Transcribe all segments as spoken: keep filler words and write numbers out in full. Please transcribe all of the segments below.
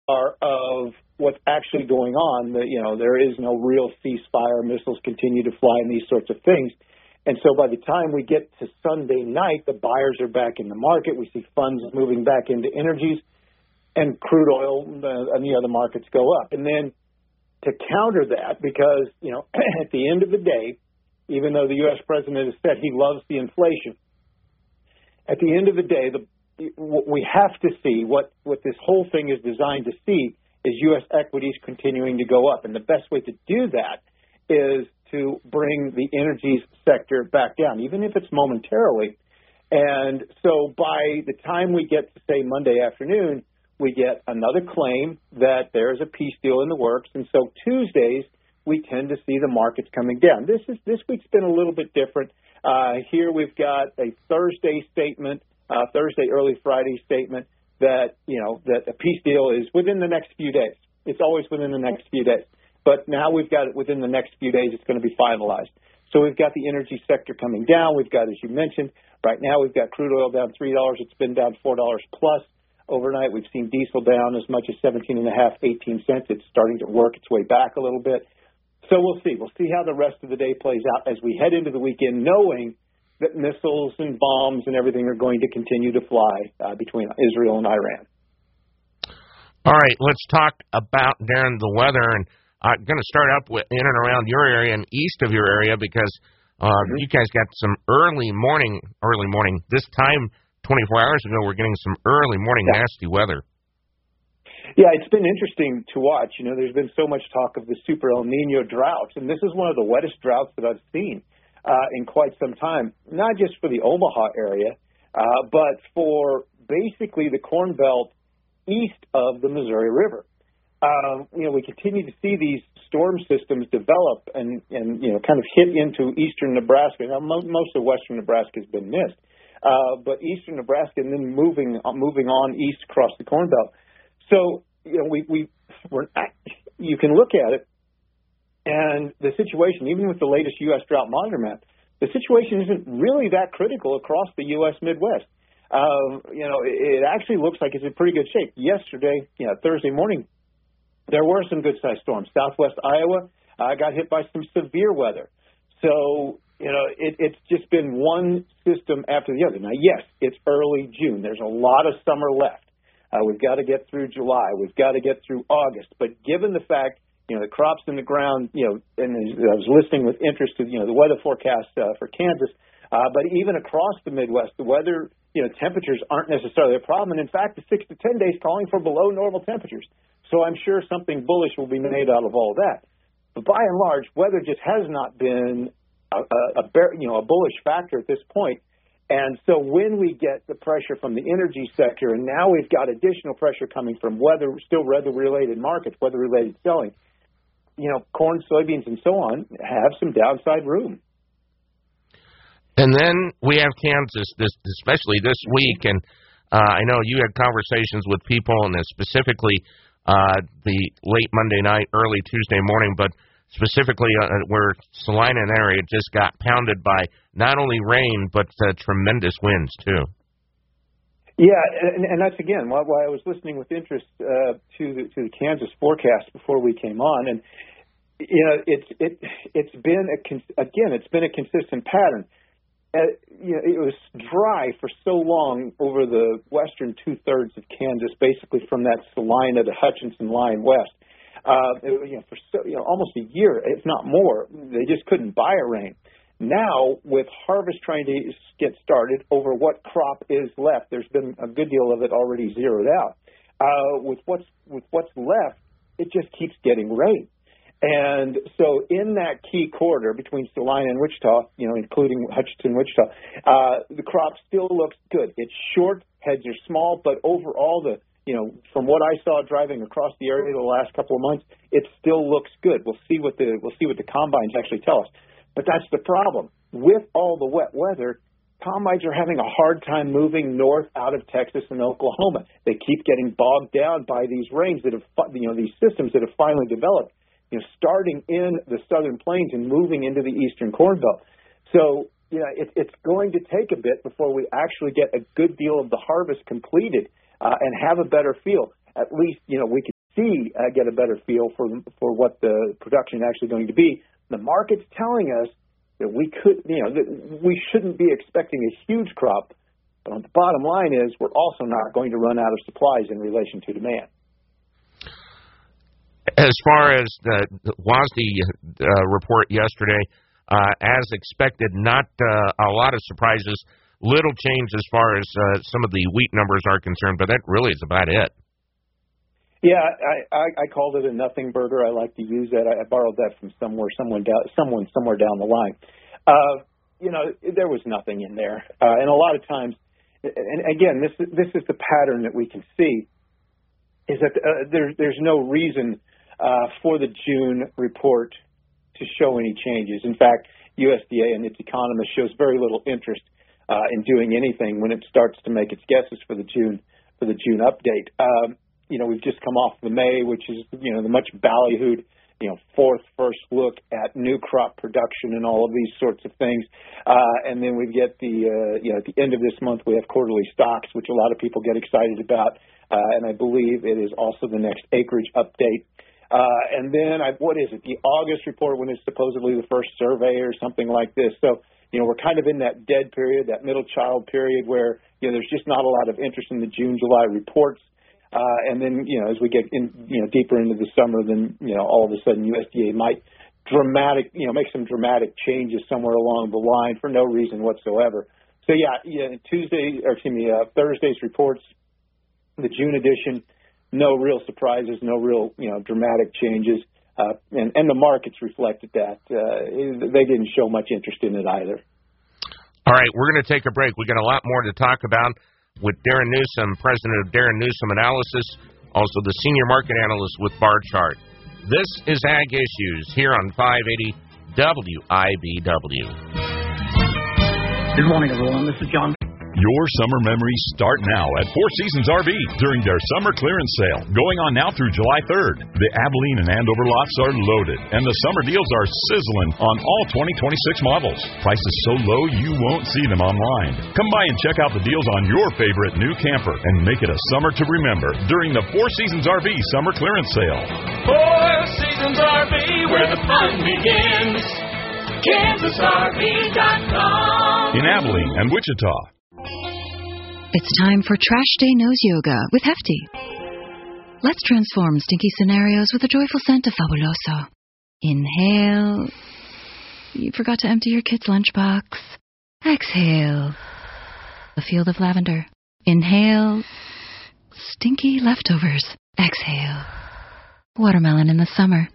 are of what's actually going on. That, you know, there is no real ceasefire. Missiles continue to fly and these sorts of things. And so by the time we get to Sunday night, the buyers are back in the market. We see funds moving back into energies, and crude oil uh, and the other markets go up. And then to counter that, because, you know, at the end of the day, even though the U S president has said he loves the inflation, at the end of the day, the, we have to see what, what this whole thing is designed to see is U S equities continuing to go up. And the best way to do that is to bring the energy sector back down, even if it's momentarily. And so by the time we get to, say, Monday afternoon, we get another claim that there's a peace deal in the works. And so Tuesdays, we tend to see the markets coming down. This is this week's been a little bit different. Uh, here we've got a Thursday statement, uh, Thursday, early Friday statement that, you know, that a peace deal is within the next few days. It's always within the next few days. But now we've got it within the next few days. It's going to be finalized. So we've got the energy sector coming down. We've got, as you mentioned, right now we've got crude oil down three dollars. It's been down four dollars plus. Overnight, we've seen diesel down as much as seventeen and a half, eighteen cents. It's starting to work its way back a little bit. So we'll see. We'll see how the rest of the day plays out as we head into the weekend, knowing that missiles and bombs and everything are going to continue to fly uh, between Israel and Iran. All right, let's talk about, Darren, the weather. And I'm going to start up with in and around your area and east of your area because uh, mm-hmm. you guys got some early morning, early morning, this time twenty-four hours ago, we're getting some early morning yeah. nasty weather. Yeah, it's been interesting to watch. You know, there's been so much talk of the super El Nino droughts, and this is one of the wettest droughts that I've seen uh, in quite some time, not just for the Omaha area, uh, but for basically the Corn Belt east of the Missouri River. Uh, you know, we continue to see these storm systems develop and, and you know, kind of hit into eastern Nebraska. Now, mo- most of western Nebraska has been missed. Uh, but eastern Nebraska, and then moving uh, moving on east across the Corn Belt. So you know, we we we're at, you can look at it, and the situation, even with the latest U S drought monitor map, the situation isn't really that critical across the U S Midwest. Uh, you know, it, it actually looks like it's in pretty good shape. Yesterday, you know, Thursday morning, there were some good sized storms. Southwest Iowa uh, got hit by some severe weather. So you know, it, it's just been one system after the other. Now, yes, it's early June. There's a lot of summer left. Uh, we've got to get through July. We've got to get through August. But given the fact, you know, the crops in the ground, you know, and I was listening with interest to, you know, the weather forecast uh, for Kansas, uh, but even across the Midwest, the weather, you know, temperatures aren't necessarily a problem. And in fact, the six to ten days calling for below normal temperatures. So I'm sure something bullish will be made out of all that. But by and large, weather just has not been A, a, you know, a bullish factor at this point. And so when we get the pressure from the energy sector, and now we've got additional pressure coming from weather, still weather-related markets, weather-related selling, you know, corn, soybeans, and so on have some downside room. And then we have Kansas, this, especially this week, and uh, I know you had conversations with people, and specifically uh, the late Monday night, early Tuesday morning, but specifically uh, where Salina and area just got pounded by not only rain, but uh, tremendous winds, too. Yeah, and, and that's, again, why, why I was listening with interest uh, to, the, to the Kansas forecast before we came on. And, you know, it's it, it's been, a again, it's been a consistent pattern. Uh, you know, it was dry for so long over the western two-thirds of Kansas, basically from that Salina to Hutchinson line west. Uh, it, you know, for so, you know, almost a year, if not more, they just couldn't buy a rain. Now, with harvest trying to get started over what crop is left, there's been a good deal of it already zeroed out. Uh, with what's with what's left, it just keeps getting rain. And so in that key corridor between Salina and Wichita, you know, including Hutchinson, Wichita, uh, the crop still looks good. It's short, heads are small, but overall, the you know, from what I saw driving across the area the last couple of months, it still looks good. We'll see what the we'll see what the combines actually tell us. But that's the problem. With all the wet weather, combines are having a hard time moving north out of Texas and Oklahoma. They keep getting bogged down by these rains that have, you know, these systems that have finally developed, you know, starting in the southern plains and moving into the eastern Corn Belt. So, you know, it, it's going to take a bit before we actually get a good deal of the harvest completed uh, and have a better feel. at least, you know, we can see, uh, get a better feel for for what the production is actually going to be. The market's telling us that we could, you know, that we shouldn't be expecting a huge crop. But the bottom line is we're also not going to run out of supplies in relation to demand. As far as the, the WASDE uh, report yesterday, uh, as expected, not uh, a lot of surprises, little change as far as uh, some of the wheat numbers are concerned, but that really is about it. Yeah, I, I, I called it a nothing burger. I like to use that. I, I borrowed that from somewhere, someone down, someone somewhere down the line. Uh, you know, there was nothing in there, uh, and a lot of times, and again, this this is the pattern that we can see, is that uh, there, there's no reason uh, for the June report to show any changes. In fact, U S D A and its economist shows very little interest uh, in doing anything when it starts to make its guesses for the June for the June update. Um, you know, we've just come off the May, which is you know the much ballyhooed you know fourth first look at new crop production and all of these sorts of things, uh, and then we get the uh, you know at the end of this month we have quarterly stocks, which a lot of people get excited about, uh, and I believe it is also the next acreage update. Uh, and then, I, what is it, the August report when it's supposedly the first survey or something like this. So, you know, we're kind of in that dead period, that middle child period where, you know, there's just not a lot of interest in the June, July reports. Uh, and then, you know, as we get in, you know, deeper into the summer, then, you know, all of a sudden U S D A might dramatic, you know, make some dramatic changes somewhere along the line for no reason whatsoever. So, yeah, yeah Tuesday, or excuse me, uh, Thursday's reports, the June edition, no real surprises, no real, you know, dramatic changes, uh, and, and the markets reflected that. Uh, they didn't show much interest in it either. All right, we're going to take a break. We got a lot more to talk about with Darren Newsom, president of Darren Newsom Analysis, also the senior market analyst with Bar Chart. This is Ag Issues here on five eighty W I B W. Good morning, everyone. This is John. Your summer memories start now at Four Seasons R V during their summer clearance sale, going on now through July third. The Abilene and Andover lots are loaded, and the summer deals are sizzling on all twenty twenty-six models. Prices so low you won't see them online. Come by and check out the deals on your favorite new camper and make it a summer to remember during the Four Seasons R V summer clearance sale. Four Seasons R V, where the fun begins. Kansas R V dot com. In Abilene and Wichita. It's time for Trash Day Nose Yoga with Hefty. Let's transform stinky scenarios with a joyful scent of Fabuloso. Inhale. You forgot to empty your kid's lunchbox. Exhale. A field of lavender. Inhale. Stinky leftovers. Exhale. Watermelon in the summer.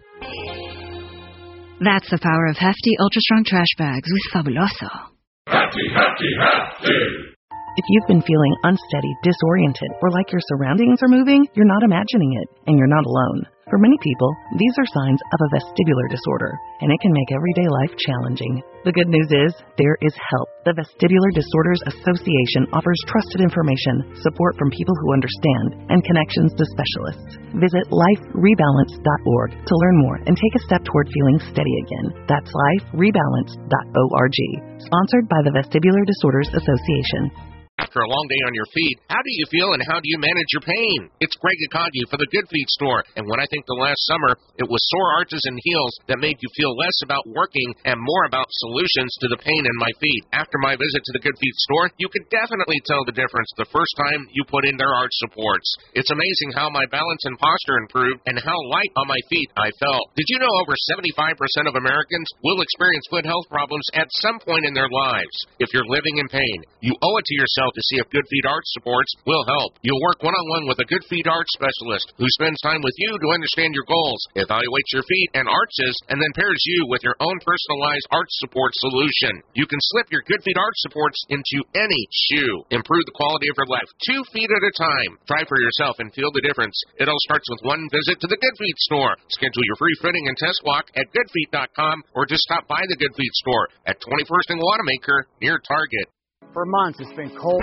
That's the power of Hefty Ultra Strong Trash Bags with Fabuloso. Hefty, hefty, hefty. If you've been feeling unsteady, disoriented, or like your surroundings are moving, you're not imagining it, and you're not alone. For many people, these are signs of a vestibular disorder, and it can make everyday life challenging. The good news is, there is help. The Vestibular Disorders Association offers trusted information, support from people who understand, and connections to specialists. Visit life rebalance dot org to learn more and take a step toward feeling steady again. That's life rebalance dot org. Sponsored by the Vestibular Disorders Association. After a long day on your feet, how do you feel and how do you manage your pain? It's Greg Akagi for the Good Feet Store. And when I think the last summer, it was sore arches and heels that made you feel less about working and more about solutions to the pain in my feet. After my visit to the Good Feet Store, you could definitely tell the difference the first time you put in their arch supports. It's amazing how my balance and posture improved and how light on my feet I felt. Did you know over seventy-five percent of Americans will experience foot health problems at some point in their lives? If you're living in pain, you owe it to yourself to see if Good Feet Arch Supports will help. You'll work one-on-one with a Good Feet Arch specialist who spends time with you to understand your goals, evaluates your feet and arches, and then pairs you with your own personalized arch support solution. You can slip your Good Feet Arch Supports into any shoe. Improve the quality of your life two feet at a time. Try for yourself and feel the difference. It all starts with one visit to the Good Feet Store. Schedule your free fitting and test walk at good feet dot com or just stop by the Good Feet Store at twenty-first and Wanamaker near Target. For months, it's been cold.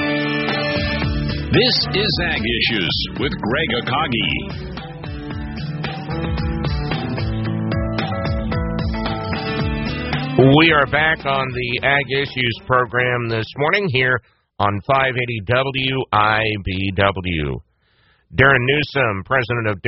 This is Ag Issues with Greg Akagi. We are back on the Ag Issues program this morning here on five eighty W I B W. Darren Newsom, president of